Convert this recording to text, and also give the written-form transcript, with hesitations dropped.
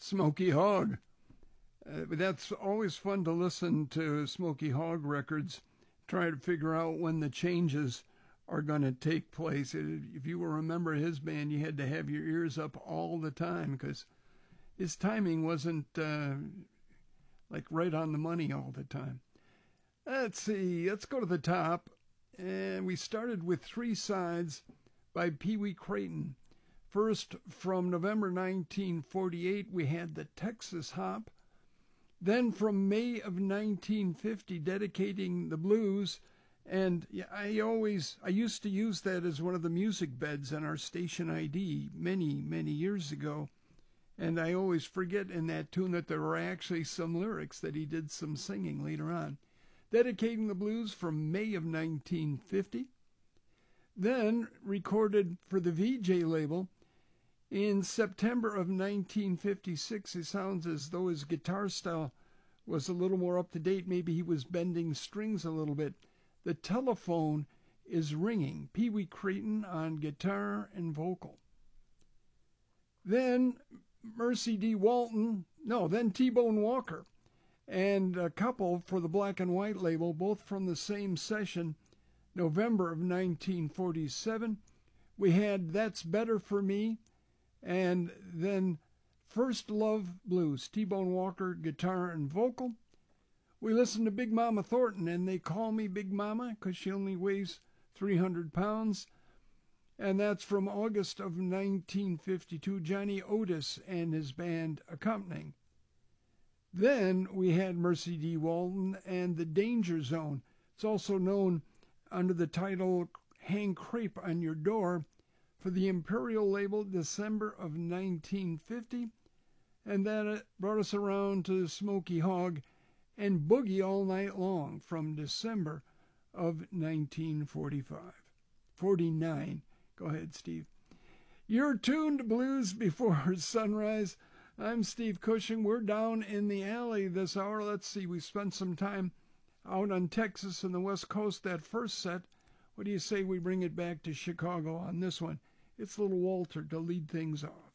Smokey Hogg. That's always fun to listen to Smokey Hogg records, try to figure out when the changes are going to take place. If you were a member of his band, you had to have your ears up all the time because his timing wasn't like right on the money all the time. Let's see, let's go to the top. And we started with Three Sides by Pee Wee Crayton. First, from November 1948, we had the Texas Hop. Then from May of 1950, Dedicating the Blues. And I used to use that as one of the music beds on our station ID many, many years ago. And I always forget in that tune that there were actually some lyrics that he did some singing later on. Dedicating the Blues from May of 1950. Then recorded for the VJ label in September of 1956. It sounds as though his guitar style was a little more up to date. Maybe he was bending strings a little bit. The Telephone is Ringing. Pee Wee Crayton on guitar and vocal. Then Mercy D. Walton, then T-Bone Walker, and a couple for the Black and White label, both from the same session, November of 1947. We had That's Better for Me, and then First Love Blues, T-Bone Walker, guitar and vocal. We listened to Big Mama Thornton, and They Call Me Big Mama because she only weighs 300 pounds. And that's from August of 1952, Johnny Otis and his band accompanying. Then we had Mercy D. Walton and The Danger Zone. It's also known under the title Hang Crepe on Your Door for the Imperial label, December of 1950. And that brought us around to Smokey Hogg and Boogie All Night Long from December of 1949. Go ahead, Steve. You're tuned to Blues Before Sunrise. I'm Steve Cushing. We're down in the alley this hour. Let's see, we spent some time out on Texas and the West Coast that first set. What do you say we bring it back to Chicago on this one? It's Little Walter to lead things off.